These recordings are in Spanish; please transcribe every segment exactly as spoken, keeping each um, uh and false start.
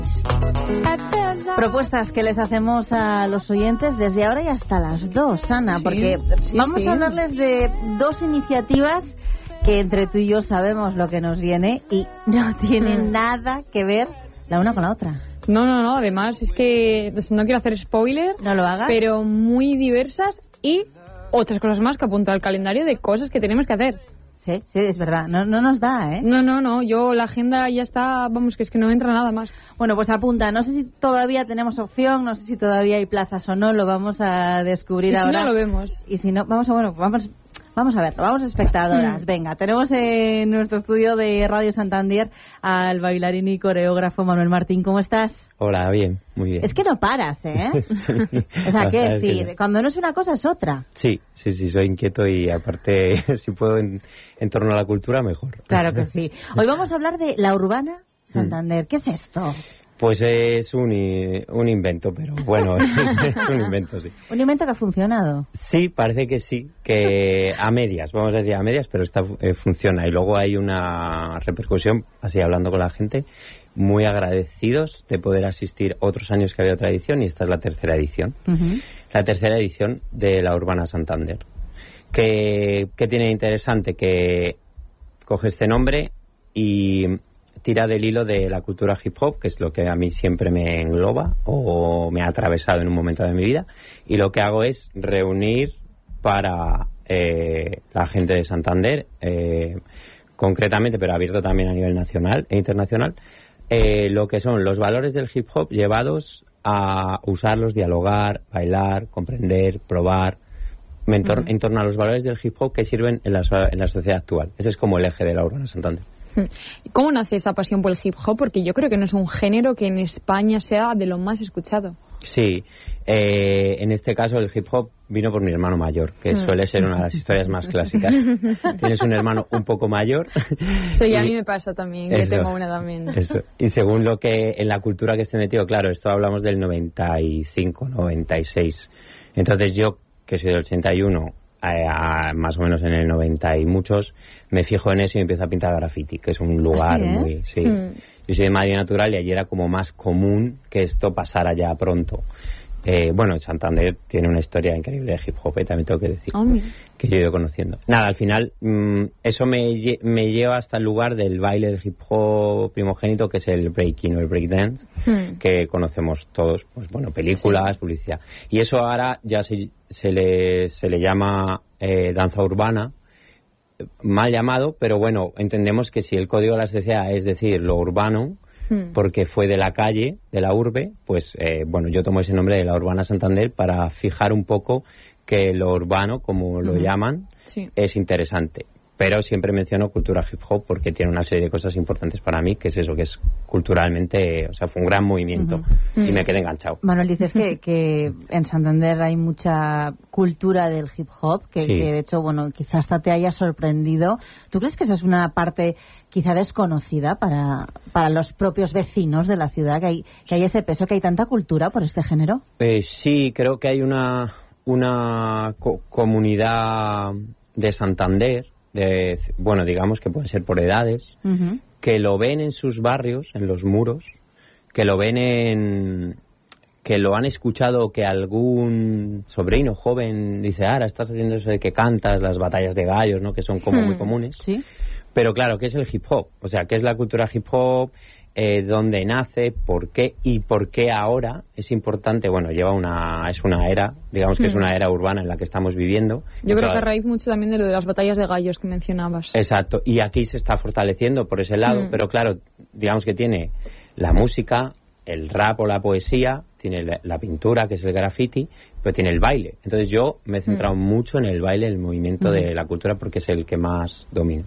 Propuestas que les hacemos a los oyentes desde ahora y hasta las dos, Ana, sí, porque sí, vamos sí. a hablarles de dos iniciativas que entre tú y yo sabemos lo que nos viene y no tienen mm. nada que ver la una con la otra. No, no, no, además es que no quiero hacer spoiler, no lo hagas, pero muy diversas y otras cosas más que apuntar al calendario de cosas que tenemos que hacer. Sí, sí, es verdad, no, no nos da, ¿eh? No, no, no, yo la agenda ya está, vamos, que es que no entra nada más. Bueno, pues apunta, no sé si todavía tenemos opción, no sé si todavía hay plazas o no, lo vamos a descubrir y ahora. Y si no, lo vemos. Y si no, vamos a, bueno, vamos... Vamos a ver, vamos espectadoras. Venga, tenemos en nuestro estudio de Radio Santander al bailarín y coreógrafo Manuel Martín. ¿Cómo estás? Hola, bien, muy bien. Es que no paras, ¿eh? Sí. O sea, ¿qué decir? Que cuando no es una cosa es otra. Sí, sí, sí, soy inquieto y aparte, si puedo en, en torno a la cultura, mejor. Claro que sí. Hoy vamos a hablar de la Urbana Santander. ¿Qué es esto? Pues es un, un invento, pero bueno, es, es un invento, sí. ¿Un invento que ha funcionado? Sí, parece que sí, que a medias, vamos a decir a medias, pero está, eh, funciona. Y luego hay una repercusión, así hablando con la gente, muy agradecidos de poder asistir otros años que había otra edición y esta es la tercera edición. Uh-huh. La tercera edición de la Urbana Santander. ¿Qué, qué tiene de interesante? Que coge este nombre y tira del hilo de la cultura hip hop, que es lo que a mí siempre me engloba o me ha atravesado en un momento de mi vida, y lo que hago es reunir para eh, la gente de Santander, eh, concretamente, pero abierto también a nivel nacional e internacional, eh, lo que son los valores del hip hop llevados a usarlos, dialogar, bailar, comprender, probar, en, tor- uh-huh. en torno a los valores del hip hop que sirven en la, en la sociedad actual. Ese es como el eje de la Urbana Santander. ¿Cómo nace esa pasión por el hip hop? Porque yo creo que no es un género que en España sea de lo más escuchado. Sí, eh, en este caso el hip hop vino por mi hermano mayor, que suele ser una de las historias más clásicas. Tienes un hermano un poco mayor. Sí, y a mí me pasa también, que eso, tengo una también. Eso. Y según lo que en la cultura que esté metido, claro, esto hablamos del noventa y cinco, noventa y seis. Entonces yo, que soy del ochenta y uno, A, a, más o menos en el noventa y muchos, me fijo en eso y empiezo a pintar graffiti, que es un lugar ¿Ah, sí, eh? muy... Sí. Mm. Yo soy de Madrid natural y allí era como más común que esto pasara ya pronto. Eh, bueno, Santander tiene una historia increíble de hip hop, eh, también tengo que decir, oh, que yo he ido conociendo. Nada, al final, mmm, eso me, me lleva hasta el lugar del baile del hip hop primogénito, que es el breaking o el breakdance, hmm. que conocemos todos, pues bueno, películas, sí. publicidad. Y eso ahora ya se, se, le, se le llama eh, danza urbana, mal llamado, pero bueno, entendemos que si el código de la sociedad es decir, lo urbano, porque fue de la calle, de la urbe, pues eh, bueno, yo tomo ese nombre de la Urbana Santander para fijar un poco que lo urbano, como lo uh-huh. llaman, sí. es interesante. Pero siempre menciono cultura hip hop porque tiene una serie de cosas importantes para mí, que es eso, que es culturalmente, o sea, fue un gran movimiento uh-huh. y me quedé enganchado. Manuel, dices que, que en Santander hay mucha cultura del hip hop, que, sí. que de hecho, bueno, quizás hasta te haya sorprendido. ¿Tú crees que eso es una parte quizá desconocida para, para los propios vecinos de la ciudad, que hay, que hay ese peso, que hay tanta cultura por este género? Eh, sí, creo que hay una, una co- comunidad de Santander, de, bueno, digamos que pueden ser por edades, uh-huh. que lo ven en sus barrios, en los muros, que lo ven en... que lo han escuchado, que algún sobrino joven dice, ahora estás haciendo eso de que cantas, las batallas de gallos, ¿no?, que son como hmm. muy comunes. ¿Sí? Pero claro, ¿qué es el hip hop? O sea, ¿qué es la cultura hip hop? Eh, ¿Dónde nace? ¿Por qué? ¿Y por qué ahora es importante? Bueno, lleva una... es una era, digamos que hmm. es una era urbana en la que estamos viviendo. Yo creo claro, que a raíz mucho también de lo de las batallas de gallos que mencionabas. Exacto, y aquí se está fortaleciendo por ese lado, hmm. pero claro, digamos que tiene la música, el rap o la poesía, tiene la, la pintura, que es el graffiti, pero tiene el baile. Entonces yo me he centrado mm. mucho en el baile, el movimiento mm. de la cultura, porque es el que más domino.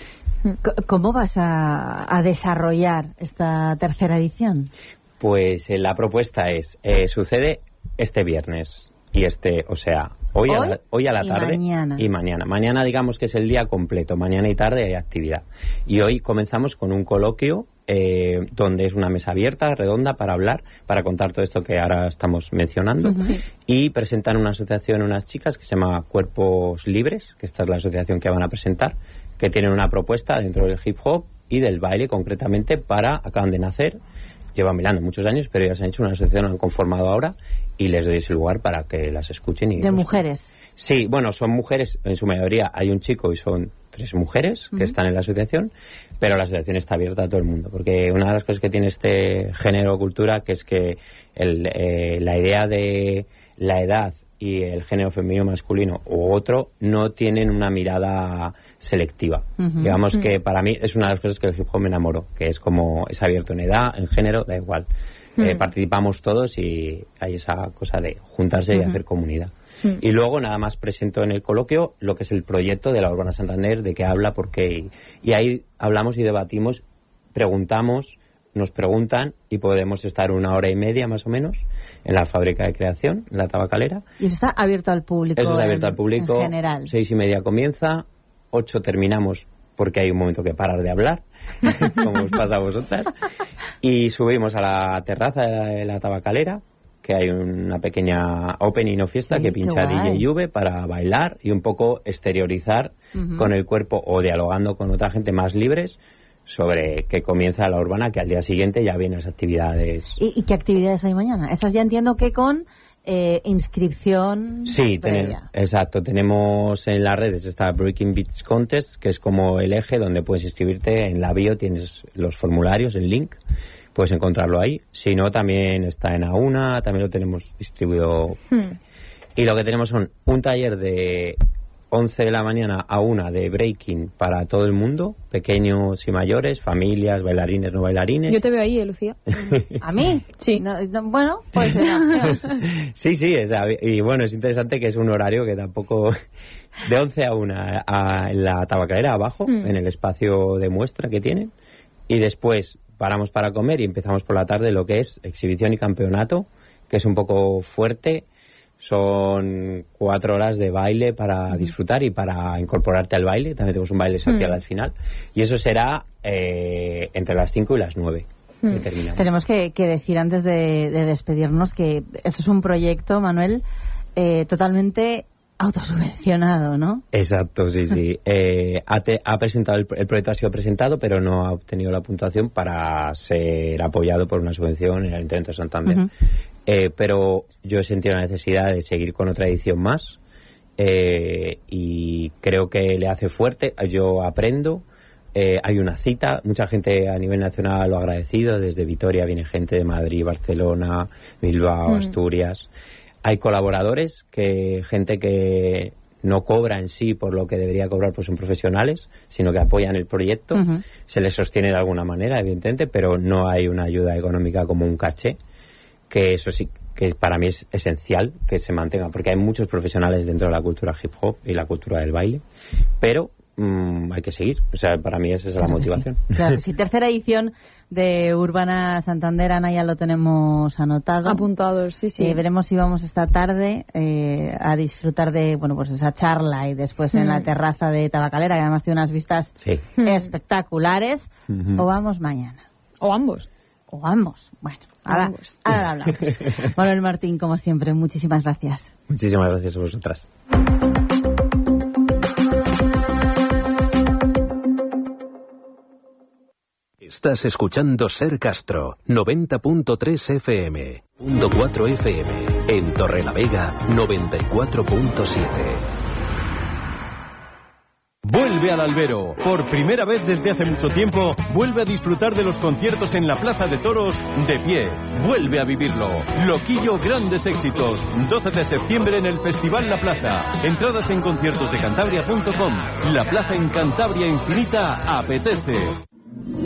¿Cómo vas a, a desarrollar esta tercera edición? Pues eh, la propuesta es, eh, sucede este viernes y este, o sea, hoy, hoy a la, hoy a la y tarde mañana. y mañana. Mañana digamos que es el día completo, mañana y tarde hay actividad. Y hoy comenzamos con un coloquio Eh, donde es una mesa abierta, redonda, para hablar, para contar todo esto que ahora estamos mencionando. Sí. Y presentan una asociación, unas chicas que se llama Cuerpos Libres, que esta es la asociación que van a presentar, que tienen una propuesta dentro del hip hop y del baile concretamente para, acaban de nacer, llevan bailando muchos años, pero ellas han hecho una asociación, han conformado ahora y les doy ese lugar para que las escuchen. Y ¿De mujeres? Sí, bueno, son mujeres, en su mayoría hay un chico y son tres mujeres que uh-huh. están en la asociación, pero la asociación está abierta a todo el mundo, porque una de las cosas que tiene este género o cultura, que es que el, eh, la idea de la edad y el género femenino masculino u otro no tienen una mirada selectiva. Uh-huh. Digamos uh-huh. que para mí es una de las cosas que el hip hop me enamoró, que es como es abierto en edad, en género, da igual. Uh-huh. Eh, participamos todos y hay esa cosa de juntarse uh-huh. y hacer comunidad. Uh-huh. Y luego nada más presento en el coloquio lo que es el proyecto de la Urbana Santander, de qué habla, por qué. Y, y ahí hablamos y debatimos, preguntamos, nos preguntan y podemos estar una hora y media más o menos en la fábrica de creación, en la tabacalera. Y eso está abierto al público. Eso está abierto en, al público. En general. Seis y media comienza, ocho terminamos porque hay un momento que parar de hablar, como os pasa a vosotras. Y subimos a la terraza de la, de la tabacalera, que hay una pequeña opening o fiesta sí, que pincha D J Juve para bailar y un poco exteriorizar uh-huh. con el cuerpo o dialogando con otra gente más libres sobre que comienza la urbana, que al día siguiente ya vienen las actividades. ¿Y, y qué actividades hay mañana? Estas ya entiendo que con eh, inscripción sí, previa. Ten, exacto. Tenemos en las redes está Breaking Beats Contest, que es como el eje donde puedes inscribirte. En la bio tienes los formularios, el link, puedes encontrarlo ahí. Si no, también está en AUNA, también lo tenemos distribuido. Hmm. Y lo que tenemos son un taller de once de la mañana a una de breaking para todo el mundo, pequeños y mayores, familias, bailarines, no bailarines. Yo te veo ahí, ¿eh, Lucía? ¿A mí? Sí. No, no, bueno, pues sí, sí, es, y bueno, es interesante que es un horario que tampoco... De once a una a, en la tabacalera abajo, mm. en el espacio de muestra que tienen, y después paramos para comer y empezamos por la tarde lo que es exhibición y campeonato, que es un poco fuerte. Son cuatro horas de baile para uh-huh. disfrutar y para incorporarte al baile. También tenemos un baile social uh-huh. al final. Y eso será eh, entre las cinco y las nueve. Uh-huh. Que terminamos. Tenemos que, que decir antes de, de despedirnos que esto es un proyecto, Manuel, eh, totalmente autosubvencionado, ¿no? Exacto, sí, sí. eh, ha, te, ha presentado el, el proyecto ha sido presentado, pero no ha obtenido la puntuación para ser apoyado por una subvención en el Ayuntamiento de Santander. Uh-huh. Eh, pero yo he sentido la necesidad de seguir con otra edición más eh, y creo que le hace fuerte. Yo aprendo, eh, hay una cita, mucha gente a nivel nacional lo ha agradecido, desde Vitoria viene gente de Madrid, Barcelona, Bilbao, mm. Asturias. Hay colaboradores, que gente que no cobra en sí por lo que debería cobrar, pues son profesionales, sino que apoyan el proyecto. Uh-huh. Se les sostiene de alguna manera, evidentemente, pero no hay una ayuda económica como un caché, que eso sí, que para mí es esencial que se mantenga, porque hay muchos profesionales dentro de la cultura hip hop y la cultura del baile, pero mmm, hay que seguir. O sea, para mí esa es claro la motivación. Sí. Claro que sí. Tercera edición de Urbana Santander, Ana, ya lo tenemos anotado. Apuntado, sí, sí. Eh, veremos si vamos esta tarde eh, a disfrutar de, bueno, pues esa charla y después mm. en la terraza de Tabacalera, que además tiene unas vistas sí. espectaculares, mm-hmm. o vamos mañana. O ambos. O ambos. Bueno. Ahora, ahora hablamos. Manuel Martín, como siempre, muchísimas gracias. Muchísimas gracias a vosotras. Estás escuchando Ser Castro, noventa punto tres F M, punto cuatro F M, en Torrelavega, noventa y cuatro punto siete. Vuelve al Albero. Por primera vez desde hace mucho tiempo, vuelve a disfrutar de los conciertos en la Plaza de Toros de pie. Vuelve a vivirlo. Loquillo Grandes Éxitos. doce de septiembre en el Festival La Plaza. Entradas en conciertos de cantabria punto com. La Plaza en Cantabria Infinita apetece.